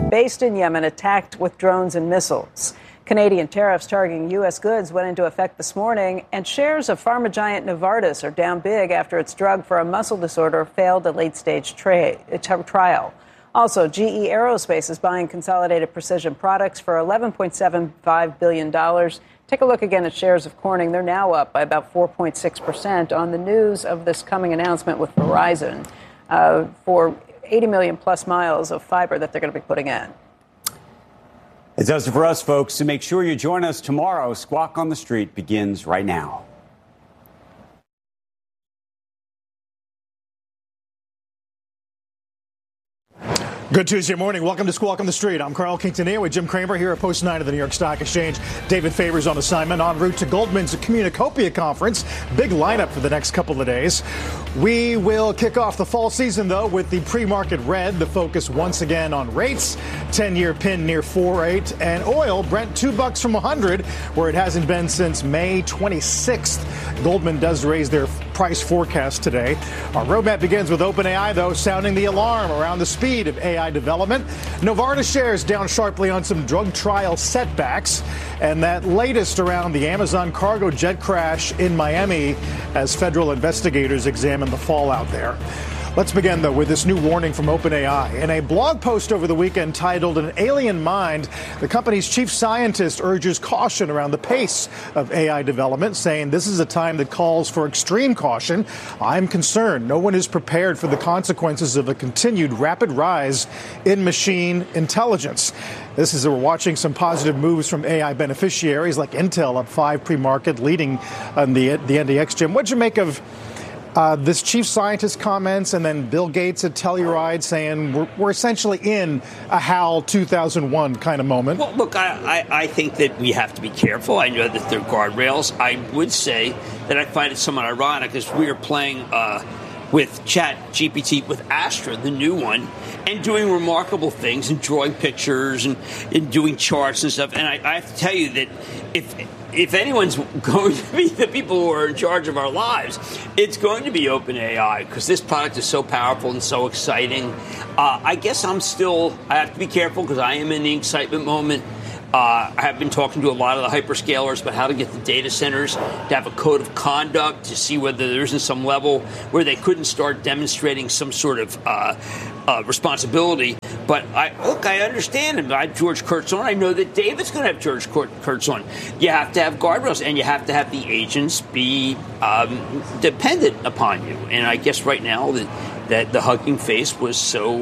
based in Yemen attacked with drones and missiles. Canadian tariffs targeting U.S. goods went into effect this morning, and shares of pharma giant Novartis are down big after its drug for a muscle disorder failed a late-stage trial. Also, GE Aerospace is buying Consolidated Precision Products for $11.75 billion. Take a look again at shares of Corning. They're now up by about 4.6% on the news of this coming announcement with Verizon for 80 million plus miles of fiber that they're going to be putting in. It does it for us, folks. So make sure you join us tomorrow. Squawk on the Street begins right now. Good Tuesday morning. Welcome to Squawk on the Street. I'm Carl Quintanilla with Jim Cramer here at Post 9 of the New York Stock Exchange. David Favors on assignment en route to Goldman's Communicopia Conference. Big lineup for the next couple of days. We will kick off the fall season, though, with the pre-market red. The focus once again on rates. 10-year pin near 4.8. And oil, Brent, $2 from 100, where it hasn't been since May 26th. Goldman does raise their price forecast today. Our roadmap begins with OpenAI, though, sounding the alarm around the speed of AI development. Novartis shares down sharply on some drug trial setbacks. And that latest around the Amazon cargo jet crash in Miami as federal investigators examine the fallout there. Let's begin, though, with this new warning from OpenAI. In a blog post over the weekend titled An Alien Mind, the company's chief scientist urges caution around the pace of AI development, saying this is a time that calls for extreme caution. I'm concerned no one is prepared for the consequences of a continued rapid rise in machine intelligence. This is we're watching some positive moves from AI beneficiaries like Intel up 5 pre-market, leading on the NDX. Jim, what'd you make of this chief scientist comments, and then Bill Gates at Telluride saying we're essentially in a HAL 2001 kind of moment? Well, look, I think that we have to be careful. I know that there are guardrails. I would say that I find it somewhat ironic as we are playing with Chat GPT, with Astra, the new one, and doing remarkable things and drawing pictures and doing charts and stuff. And I have to tell you that if anyone's going to be the people who are in charge of our lives, it's going to be OpenAI, because this product is so powerful and so exciting. I guess I have to be careful because I am in the excitement moment. I have been talking to a lot of the hyperscalers about how to get the data centers to have a code of conduct to see whether there isn't some level where they couldn't start demonstrating some sort of responsibility. But I understand him. I have George Kurtz on. I know that David's going to have George Kurtz on. You have to have guardrails, and you have to have the agents be dependent upon you. And I guess right now that the Hugging Face was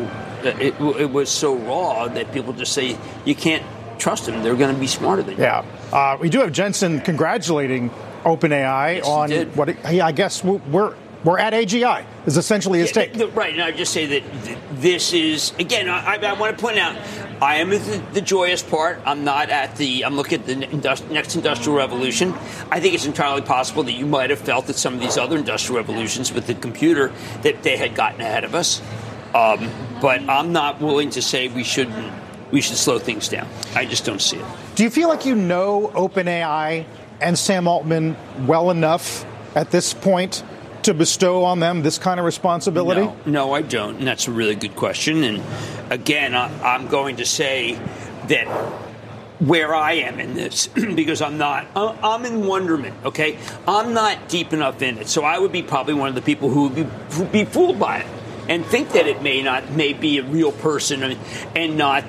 it was so raw that people just say you can't trust them. They're going to be smarter than you. Yeah. We do have Jensen congratulating OpenAI on what I guess we're at AGI is essentially his take. Right. And I just say that this is, again, I want to point out, I am at the joyous part. I'm not I'm looking at the next industrial revolution. I think it's entirely possible that you might have felt that some of these other industrial revolutions with the computer, that they had gotten ahead of us. But I'm not willing to say we should slow things down. I just don't see it. Do you feel like you know OpenAI and Sam Altman well enough at this point to bestow on them this kind of responsibility? No, I don't. And that's a really good question. And again, I'm going to say that where I am in this, because I'm in wonderment, okay? I'm not deep enough in it. So I would be probably one of the people who would be fooled by it and think that it may be a real person and not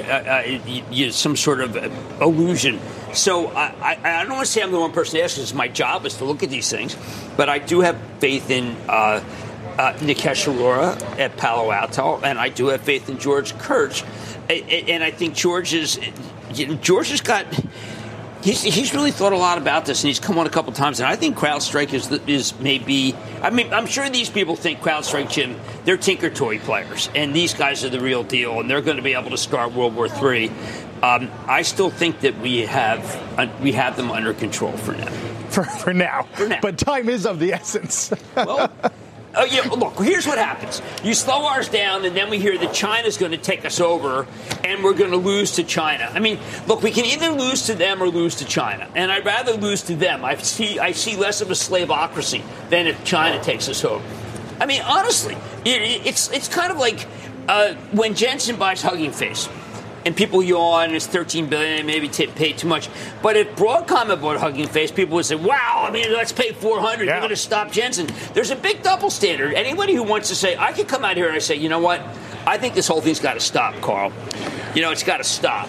some sort of illusion. So I don't want to say I'm the one person to ask, because my job is to look at these things, but I do have faith in Nikesh Arora at Palo Alto, and I do have faith in George Kurtz, and I think George has got. He's really thought a lot about this, and he's come on a couple times. And I think CrowdStrike is maybe. I mean, I'm sure these people think CrowdStrike, Jim, they're Tinker Toy players, and these guys are the real deal, and they're going to be able to start World War III. I still think that we have them under control for now. For now. But time is of the essence. Well. Oh, yeah, look, here's what happens. You slow ours down, and then we hear that China's going to take us over, and we're going to lose to China. I mean, look, we can either lose to them or lose to China, and I'd rather lose to them. I see less of a slaveocracy than if China takes us over. I mean, honestly, it's kind of like when Jensen buys Hugging Face. and people yawn, it's $13 billion, maybe paid too much. But if Broadcom had bought Hugging Face, people would say, wow, I mean, let's pay $400. You're going to stop Jensen. There's a big double standard. Anybody who wants to say, I could come out here and I say, you know what? I think this whole thing's got to stop, Carl. It's got to stop.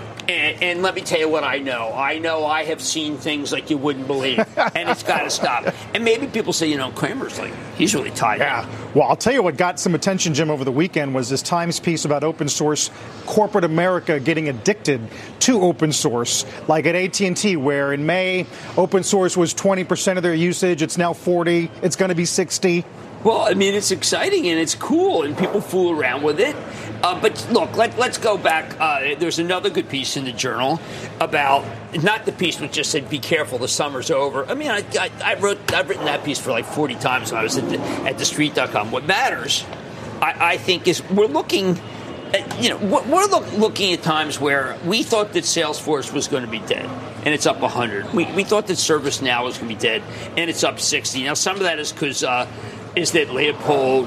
And let me tell you what I know. I have seen things like you wouldn't believe, and it's got to stop. And maybe people say, Cramer's he's really tied in. Well, I'll tell you what got some attention, Jim, over the weekend was this Times piece about open source corporate America getting addicted to open source, like at AT&T, where in May, open source was 20% of their usage. It's now 40. It's going to be 60. Well, I mean, it's exciting and it's cool, and people fool around with it. But look, let's go back. There's another good piece in the Journal about, not the piece which just said, be careful, the summer's over. I mean, I've written that piece for like 40 times when I was at TheStreet.com. What matters, I think, is we're looking at, we're looking at times where we thought that Salesforce was going to be dead, and it's up 100. We thought that ServiceNow was going to be dead, and it's up 60. Now, some of that is because is that Leopold,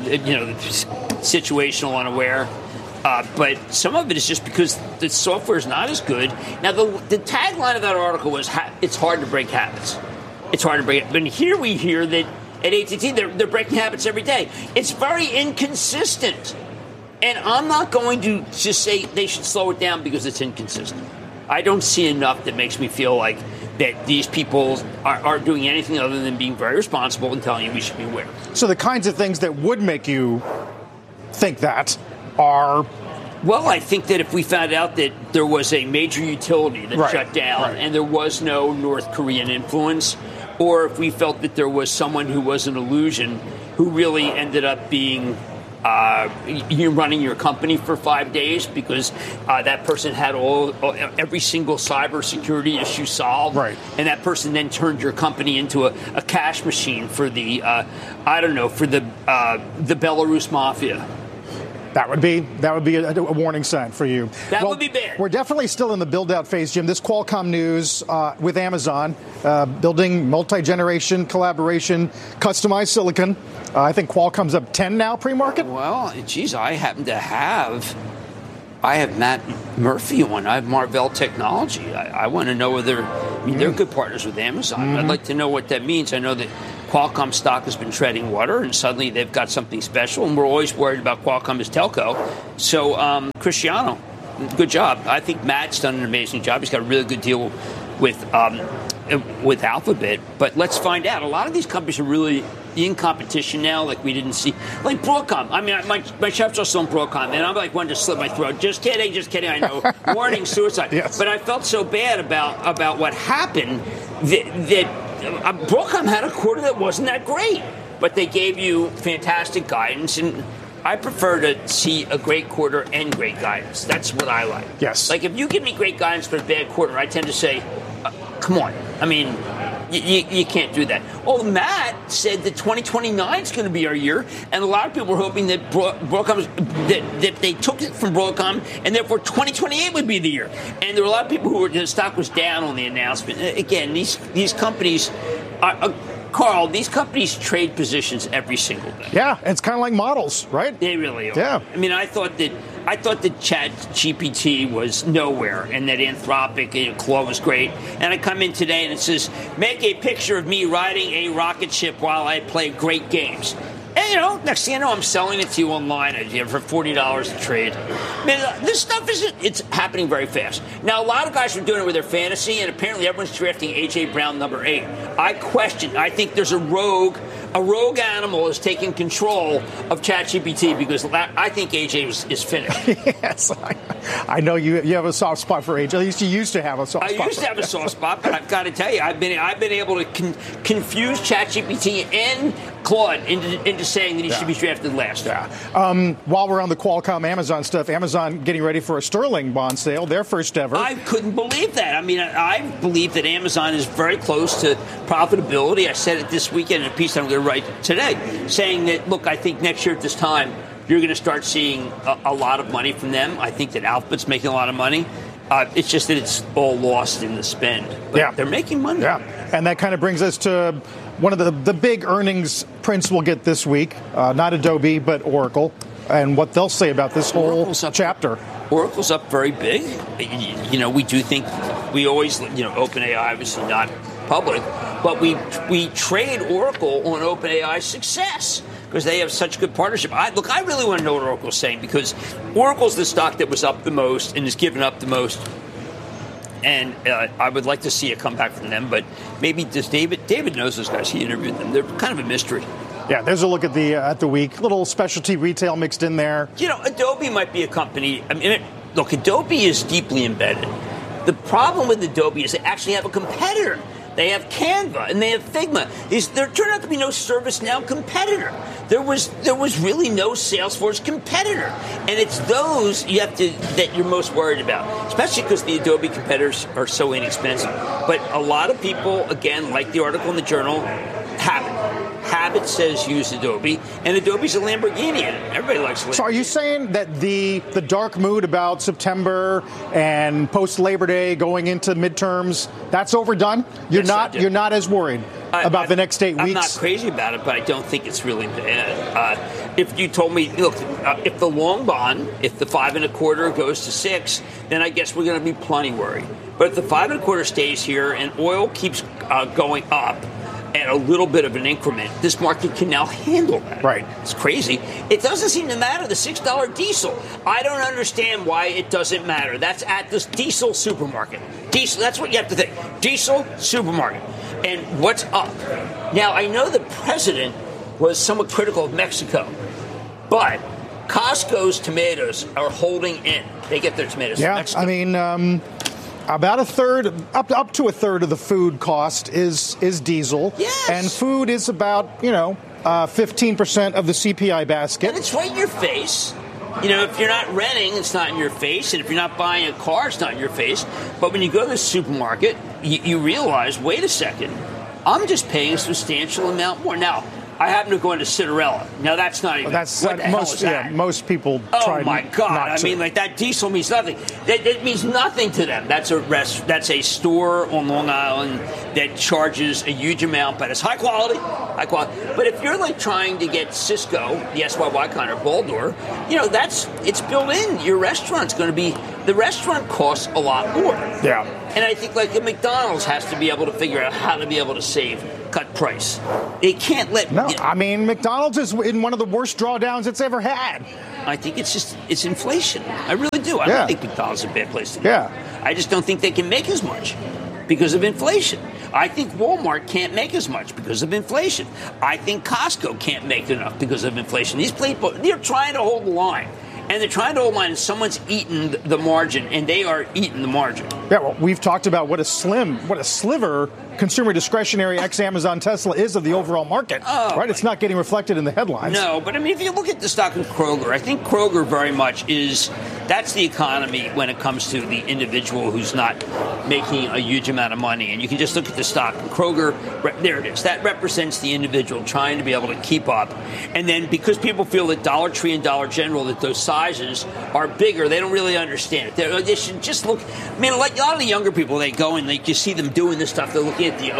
situational, unaware. But some of it is just because the software is not as good. Now, the tagline of that article was, it's hard to break habits. It's hard to break it. But here we hear that at AT&T, they're breaking habits every day. It's very inconsistent. And I'm not going to just say they should slow it down because it's inconsistent. I don't see enough that makes me feel like that these people are doing anything other than being very responsible and telling you we should be aware. So the kinds of things that would make you think that are... Well, I think that if we found out that there was a major utility that shut down and there was no North Korean influence, or if we felt that there was someone who was an illusion who really ended up being you're running your company for 5 days because that person had every single cybersecurity issue solved, and that person then turned your company into a cash machine for the the Belarus mafia. That would be a warning sign for you. That would be bad. We're definitely still in the build-out phase, Jim. This Qualcomm news with Amazon building multi-generation collaboration, customized silicon. I think Qualcomm's up 10 now pre-market. Well, geez, I have Matt Murphy on. I have Marvell Technology. I want to know whether they're good partners with Amazon. I'd like to know what that means. I know that Qualcomm stock has been treading water, and suddenly they've got something special, and we're always worried about Qualcomm as telco. So, Cristiano, good job. I think Matt's done an amazing job. He's got a really good deal with Alphabet. But let's find out. A lot of these companies are really in competition now, like we didn't see. Like Broadcom. I mean, my chefs are still in Broadcom, and I'm like wanting to slit my throat. Just kidding. I know. Warning, suicide. Yes. But I felt so bad about what happened that Broadcom had a quarter that wasn't that great, but they gave you fantastic guidance, and I prefer to see a great quarter and great guidance. That's what I like. Yes. Like if you give me great guidance for a bad quarter, I tend to say, come on. I mean, you can't do that. Oh, Matt said that 2029 is going to be our year, and a lot of people were hoping that Broadcom that they took it from Broadcom, and therefore 2028 would be the year. And there were a lot of people who the stock was down on the announcement. Again, these companies are. Carl, these companies trade positions every single day. Yeah, it's kind of like models, right? They really are. Yeah. I mean, I thought that ChatGPT was nowhere, and that Anthropic, Claude was great. And I come in today and it says, make a picture of me riding a rocket ship while I play great games. And, next thing you know, I'm selling it to you online for $40 a trade. I mean, this stuff it's happening very fast. Now, a lot of guys are doing it with their fantasy, and apparently everyone's drafting A.J. Brown number 8. I think there's a rogue animal is taking control of ChatGPT because I think AJ is finished. Yes, I know you have a soft spot for AJ. At least you used to have a soft spot. I used to have a soft spot, but I've got to tell you, I've been able to confuse ChatGPT and Claude into saying that he should be drafted last. Yeah. While we're on the Qualcomm Amazon stuff, Amazon getting ready for a Sterling bond sale, their first ever. I couldn't believe that. I mean, I believe that Amazon is very close to profitability. I said it this weekend in a piece I'm going to write today, saying that, look, I think next year at this time, you're going to start seeing a lot of money from them. I think that Alphabet's making a lot of money. It's just that it's all lost in the spend. But they're making money. Yeah, and that kind of brings us to one of the big earnings prints we'll get this week. Not Adobe, but Oracle. and what they'll say about this whole chapter. Oracle's up very big. We do think we always, OpenAI obviously not public, but we trade Oracle on OpenAI's success because they have such good partnership. I really want to know what Oracle's saying because Oracle's the stock that was up the most and is given up the most. And I would like to see it come back from them, but maybe does David knows those guys. He interviewed them. They're kind of a mystery. Yeah, there's a look at the week. Little specialty retail mixed in there. Adobe might be a company. Look, Adobe is deeply embedded. The problem with Adobe is they actually have a competitor. They have Canva and they have Figma. There turned out to be no ServiceNow competitor. There was really no Salesforce competitor, and it's those that you're most worried about, especially because the Adobe competitors are so inexpensive. But a lot of people, again, like the article in the Journal, Habit says use Adobe, and Adobe's a Lamborghini, and everybody likes Lamborghini. So are you saying that the dark mood about September and post-Labor Day going into midterms, that's overdone? You're not as worried about the next 8 weeks? I'm not crazy about it, but I don't think it's really bad. If you told me, look, if the long bond, if the 5 1/4 goes to 6, then I guess we're going to be plenty worried. But if the 5 1/4 stays here and oil keeps going up, at a little bit of an increment, this market can now handle that. Right. It's crazy. It doesn't seem to matter, the $6 diesel. I don't understand why it doesn't matter. That's at this diesel supermarket. Diesel, that's what you have to think. Diesel supermarket. And what's up? Now, I know the president was somewhat critical of Mexico, but Costco's tomatoes are holding in. They get their tomatoes from Mexico. I mean, about a third, up to a third of the food cost is diesel. Yes. And food is about, 15% of the CPI basket. And it's right in your face. If you're not renting, it's not in your face. And if you're not buying a car, it's not in your face. But when you go to the supermarket, you realize, wait a second, I'm just paying a substantial amount more. Now, I happen to go into Citarella. Now, that's not even. What the hell is that? Yeah, most people try. Oh my God! That diesel means nothing. That means nothing to them. That's a store on Long Island that charges a huge amount, but it's high quality. But if you're trying to get Cisco, the SYY kind of Baldor, it's built in. Your restaurant's going to be. The restaurant costs a lot more. Yeah. And I think a McDonald's has to be able to figure out how to be able to cut price. They can't let. No, McDonald's is in one of the worst drawdowns it's ever had. I think it's inflation. I really do. I don't think McDonald's is a bad place to go. Yeah. I just don't think they can make as much because of inflation. I think Walmart can't make as much because of inflation. I think Costco can't make enough because of inflation. These people, they're trying to hold the line. And they're trying to hold line, and someone's eating the margin, and they are eating the margin. Yeah, well, we've talked about what a sliver consumer discretionary ex-Amazon Tesla is of the overall market, right? It's not getting reflected in the headlines. No, but if you look at the stock of Kroger, I think Kroger very much that's the economy when it comes to the individual who's not making a huge amount of money. And you can just look at the stock of Kroger, there it is. That represents the individual trying to be able to keep up. And then because people feel that Dollar Tree and Dollar General, that those sizes are bigger, they don't really understand it. They should just look. A lot of the younger people, they go and you see them doing this stuff. They're looking at the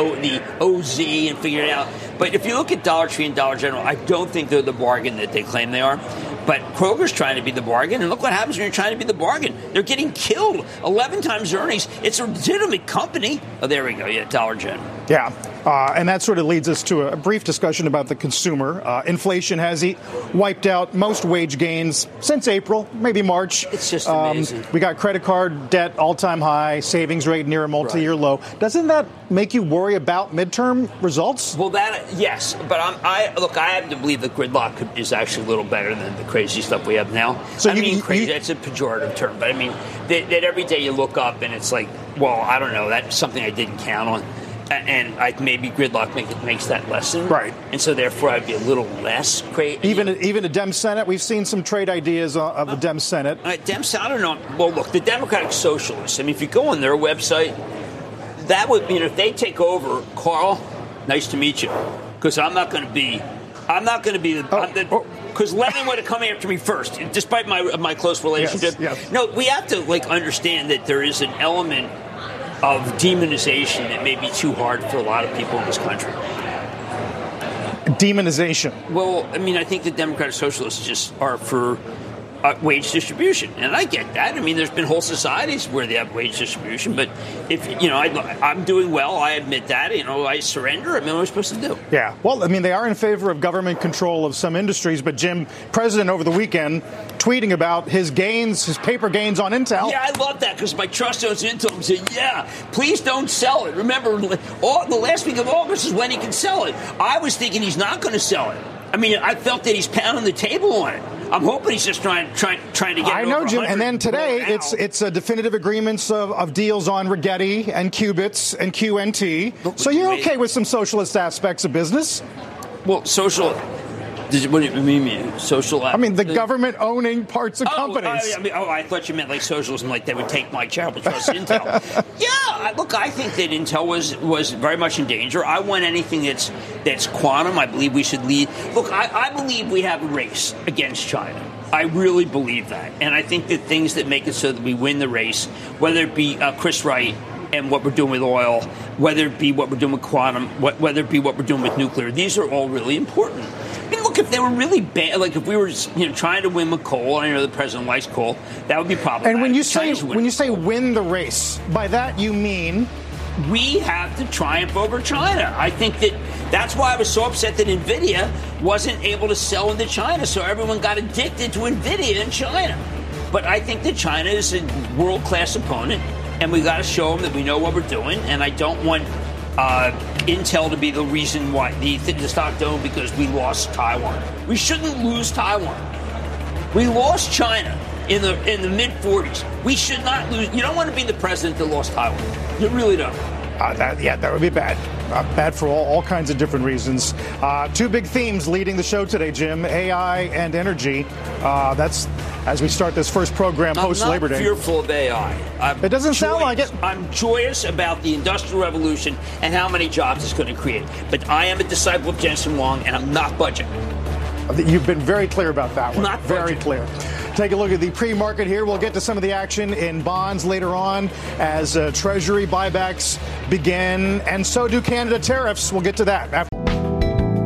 OZ and figuring it out. But if you look at Dollar Tree and Dollar General, I don't think they're the bargain that they claim they are. But Kroger's trying to be the bargain, and look what happens when you're trying to be the bargain. They're getting killed. 11 times earnings. It's a legitimate company. Oh, there we go. Yeah, Dollar General. Yeah. And that sort of leads us to a brief discussion about the consumer. Inflation has wiped out most wage gains since April, maybe March. It's just amazing. We got credit card debt all-time high, savings rate near a multi-year low. Doesn't that make you worry about midterm results? Well, yes. But I have to believe that gridlock is actually a little better than the crazy stuff we have now. So crazy, that's a pejorative term. But that every day you look up and it's like, well, I don't know. That's something I didn't count on. And maybe gridlock makes that lesson. Right. And so, therefore, I'd be a little less crazy. Even a Dem Senate? We've seen some trade ideas of the Dem Senate. Dem Senate, I don't know. Well, look, the Democratic Socialists, if you go on their website, that would mean if they take over, Carl, nice to meet you. Because I'm not going to be the... Because Lenin would have come after me first, despite my close relationship. Yes. No, we have to understand that there is an element of demonization that may be too hard for a lot of people in this country. demonization. Well, I mean, I think the Democratic Socialists just are for wage distribution, and I get that. I mean, there's been whole societies where they have wage distribution, but if I'm doing well, I admit that. I surrender. I mean, what am I supposed to do? Yeah. Well, I mean, they are in favor of government control of some industries, but Jim, President over the weekend tweeting about his paper gains on Intel. Yeah, I love that because my trust owns Intel and said, yeah, please don't sell it. Remember, the last week of August is when he can sell it. I was thinking he's not going to sell it. I mean, I felt that he's pounding the table on it. I'm hoping he's just trying to get it. I know, Jim. And then today, it's definitive agreements of deals on Rigetti and Qubits and QNT. So you're okay with some socialist aspects of business? Well, social. What do you mean, social? I mean, the government owning parts of companies. I thought you meant like socialism, like they would take my charitable trust Intel. Yeah, look, I think that Intel was very much in danger. I want anything that's quantum. I believe we should lead. Look, I believe we have a race against China. I really believe that. And I think that things that make it so that we win the race, whether it be Chris Wright and what we're doing with oil, whether it be what we're doing with quantum, whether it be what we're doing with nuclear, these are all really important. I mean, look, if they were really bad, like if we were trying to win with coal, I know the president likes coal, that would be problematic. And when you say win the race, by that you mean we have to triumph over China. I think that's why I was so upset that NVIDIA wasn't able to sell into China, so everyone got addicted to NVIDIA in China. But I think that China is a world-class opponent, and we got to show them that we know what we're doing, and I don't want Intel to be the reason why the stock don't, because we lost Taiwan. We shouldn't lose Taiwan. We lost China in the mid-40s. We should not lose. You don't want to be the president that lost Taiwan. You really don't. That would be bad. Bad for all kinds of different reasons. Two big themes leading the show today, Jim: AI and energy. That's as we start this first program post Labor Day. I'm not fearful of AI. It doesn't sound like it. I'm joyous about the Industrial Revolution and how many jobs it's going to create. But I am a disciple of Jensen Huang, and I'm not budging. You've been very clear about that one. Not very clear. Take a look at the pre-market here. We'll get to some of the action in bonds later on as Treasury buybacks begin, and so do Canada tariffs. We'll get to that after.